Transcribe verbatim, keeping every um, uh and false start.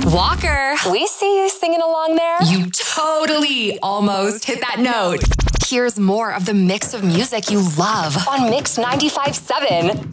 Walker, We see you singing along there. you totally almost hit that note. Here's more of the mix of music you love On Mix ninety-five point seven.